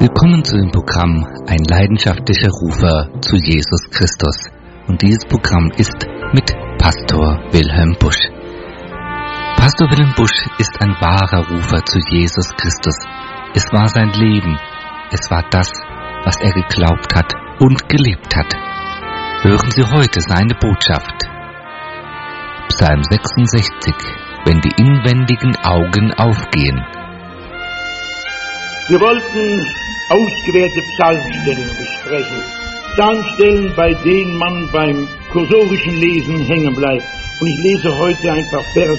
Willkommen zu dem Programm Ein leidenschaftlicher Rufer zu Jesus Christus. Und dieses Programm ist mit Pastor Wilhelm Busch. Pastor Wilhelm Busch ist ein wahrer Rufer zu Jesus Christus. Es war sein Leben. Es war das, was er geglaubt hat und gelebt hat. Hören Sie heute seine Botschaft. Psalm 66, wenn die inwendigen Augen aufgehen. Wir wollten ausgewählte Psalmstellen besprechen. Psalmstellen, bei denen man beim kursorischen Lesen hängen bleibt. Und ich lese heute einfach Verse